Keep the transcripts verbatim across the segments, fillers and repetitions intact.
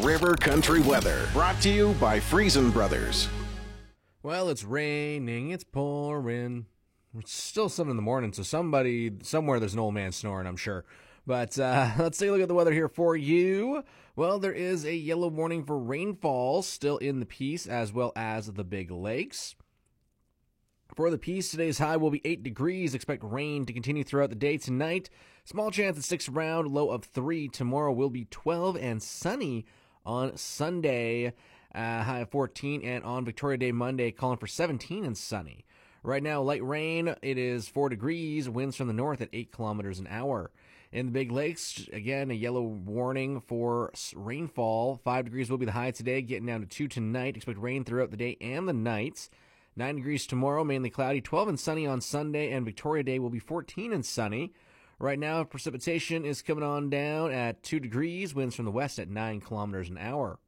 River Country weather, brought to you by Friesen Brothers. Well, it's raining, it's pouring. It's still seven in the morning, so somebody, somewhere there's an old man snoring, I'm sure. But uh, let's take a look at the weather here for you. Well, there is a yellow warning for rainfall still in the Peace as well as the Big Lakes. For the Peace, today's high will be eight degrees. Expect rain to continue throughout the day tonight. Small chance it sticks around, low of three. Tomorrow will be twelve and sunny on Sunday, uh, high of fourteen. And on Victoria Day Monday, calling for seventeen and sunny. Right now, light rain. It is four degrees. Winds from the north at eight kilometers an hour. In the Big Lakes, again, a yellow warning for rainfall. five degrees will be the high today, getting down to two tonight. Expect rain throughout the day and the night. nine degrees tomorrow, mainly cloudy. twelve and sunny on Sunday, and Victoria Day will be fourteen and sunny. Right now, precipitation is coming on down at two degrees. Winds from the west at nine kilometers an hour.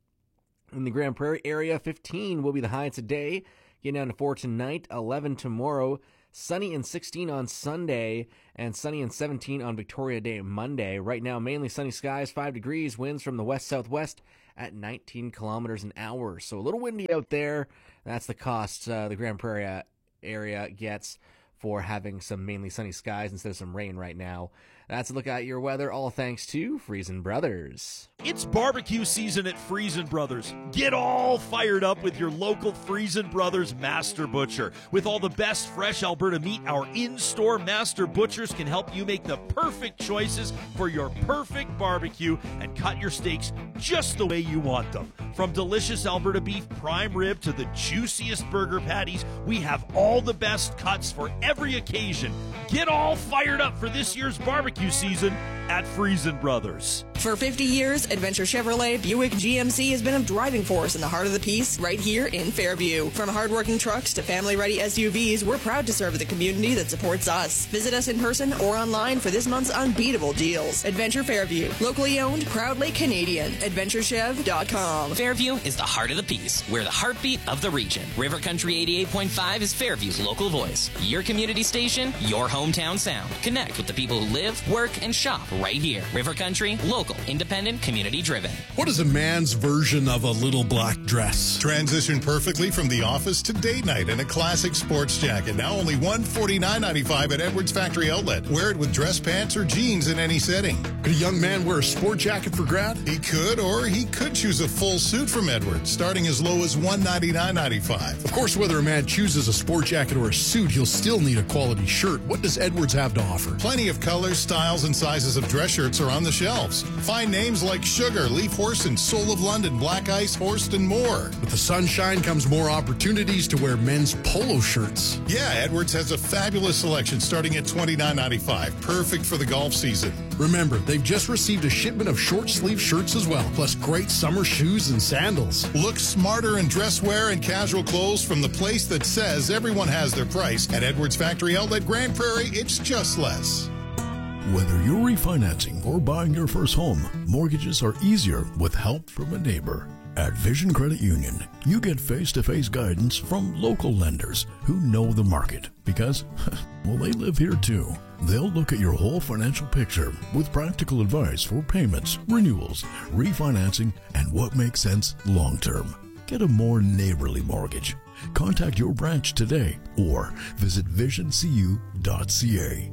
In the Grand Prairie area, fifteen will be the high today. Getting down to four tonight, eleven tomorrow. Sunny and sixteen on Sunday, and sunny and seventeen on Victoria Day Monday. Right now, mainly sunny skies, five degrees, winds from the west-southwest at nineteen kilometers an hour. So a little windy out there. That's the cost uh, the Grand Prairie area gets for having some mainly sunny skies instead of some rain right now. That's a look at your weather, all thanks to Friesen Brothers. It's barbecue season at Friesen Brothers. Get all fired up with your local Friesen Brothers Master Butcher. With all the best fresh Alberta meat, our in-store Master Butchers can help you make the perfect choices for your perfect barbecue and cut your steaks just the way you want them. From delicious Alberta beef prime rib to the juiciest burger patties, we have all the best cuts for every occasion. Get all fired up for this year's barbecue season at Friesen Brothers. For fifty years, Adventure Chevrolet Buick G M C has been a driving force in the heart of the Peace right here in Fairview. From hardworking trucks to family-ready S U Vs, we're proud to serve the community that supports us. Visit us in person or online for this month's unbeatable deals. Adventure Fairview, locally owned, proudly Canadian. adventure chev dot com. Fairview is the heart of the Peace. We're the heartbeat of the region. River Country eighty-eight point five is Fairview's local voice. Your community station, your hometown sound. Connect with the people who live, work, and shop right here. River Country, local, independent, community-driven. What is a man's version of a little black dress? Transition perfectly from the office to date night in a classic sports jacket. Now only one hundred forty-nine ninety-five at Edwards Factory Outlet. Wear it with dress pants or jeans in any setting. Could a young man wear a sport jacket for grad? He could, or he could choose a full suit from Edwards, starting as low as one hundred ninety-nine ninety-five. Of course, whether a man chooses a sport jacket or a suit, he'll still need a quality shirt. What does Edwards have to offer? Plenty of colors, styles, and sizes of dress shirts are on the shelves. Find names like Sugar, Leaf Horse, and Soul of London, Black Ice, Horst, and more. With the sunshine comes more opportunities to wear men's polo shirts. Yeah, Edwards has a fabulous selection starting at twenty-nine ninety-five. Perfect for the golf season. Remember, they've just received a shipment of short sleeve shirts as well, plus great summer shoes and sandals. Look smarter in dress wear and casual clothes from the place that says everyone has their price. At Edwards Factory Outlet, Grand Prairie, it's just less. Whether you're refinancing or buying your first home, mortgages are easier with help from a neighbor. At Vision Credit Union, you get face-to-face guidance from local lenders who know the market because, well, they live here too. They'll look at your whole financial picture with practical advice for payments, renewals, refinancing, and what makes sense long-term. Get a more neighborly mortgage. Contact your branch today or visit vision c u dot c a.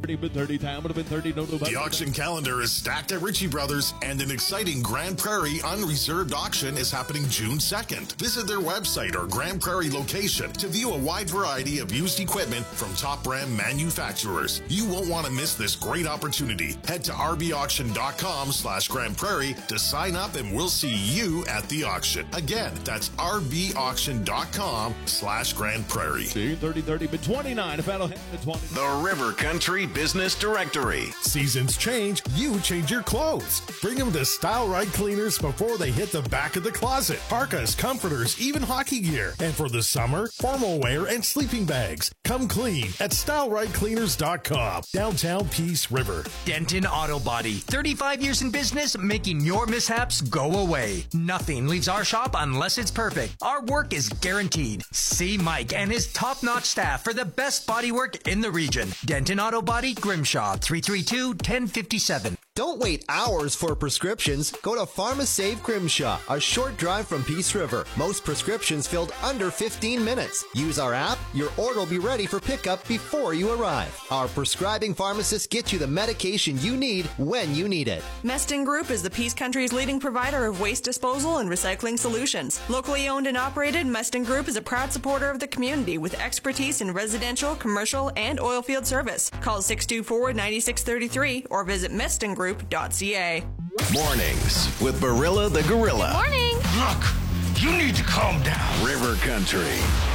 The auction calendar is stacked at Ritchie Brothers, and an exciting Grand Prairie unreserved auction is happening June second. Visit their website or Grand Prairie location to view a wide variety of used equipment from top brand manufacturers. You won't want to miss this great opportunity. Head to r b auction dot com slash Grand Prairie to sign up, and we'll see you at the auction. Again, that's r b auction dot com slash Grand Prairie. thirty thirty, but twenty-nine. The River Country Business Directory. Seasons change, you change your clothes. Bring them to Style Right Cleaners before they hit the back of the closet. Parkas, comforters, even hockey gear. And for the summer, formal wear and sleeping bags. Come clean at style right cleaners dot com. Downtown Peace River. Denton Auto Body. thirty-five years in business, making your mishaps go away. Nothing leaves our shop unless it's perfect. Our work is guaranteed. See Mike and his top-notch staff for the best bodywork in the region. Denton Auto Body, Grimshaw, three three two, one oh five seven. Don't wait hours for prescriptions. Go to PharmaSave Grimshaw, a short drive from Peace River. Most prescriptions filled under fifteen minutes. Use our app. Your order will be ready for pickup before you arrive. Our prescribing pharmacists get you the medication you need when you need it. Meston Group is the Peace Country's leading provider of waste disposal and recycling solutions. Locally owned and operated, Meston Group is a proud supporter of the community with expertise in residential, commercial, and oil field service. Call six two four, nine six three three or visit meston group dot c a. Mornings with Barilla the Gorilla. Morning. Look, you need to calm down. River Country.